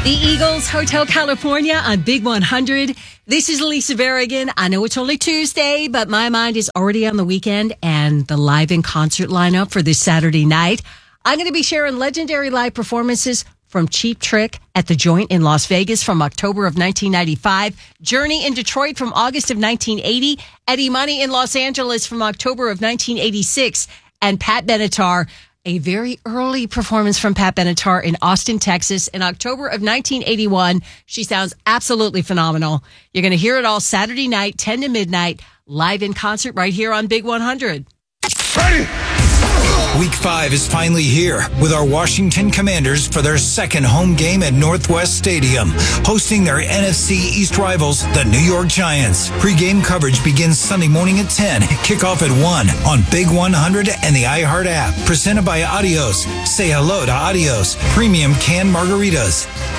The Eagles, Hotel California on Big 100. This is Lisa Berrigan. I know it's only Tuesday, but my mind is already on the weekend and the live in concert lineup for this Saturday night. I'm going to be sharing legendary live performances from Cheap Trick at the Joint in Las Vegas from October of 1995, Journey in Detroit from August of 1980, Eddie Money in Los Angeles from October of 1986, and Pat Benatar, a very early performance from Pat Benatar in Austin, Texas in October of 1981. She sounds absolutely phenomenal. You're going to hear it all Saturday night, 10 to midnight, live in concert right here on Big 100. Ready! Week 5 is finally here with our Washington Commanders for their second home game at Northwest Stadium, hosting their NFC East rivals, the New York Giants. Pre-game coverage begins Sunday morning at 10, kickoff at 1 on Big 100 and the iHeart app. Presented by Adios. Say hello to Adios Premium Canned Margaritas.